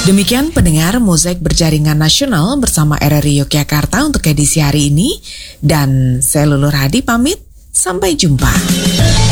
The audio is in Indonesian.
Demikian pendengar Mozaik Berjaringan Nasional bersama RRI Yogyakarta untuk edisi hari ini. Dan saya Lulu Hadi pamit, sampai jumpa.